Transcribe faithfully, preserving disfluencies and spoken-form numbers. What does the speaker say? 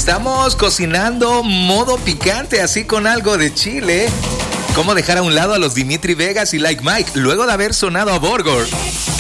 Estamos cocinando modo picante, así con algo de chile. ¿Cómo dejar a un lado a los Dimitri Vegas y Like Mike luego de haber sonado a Borgor?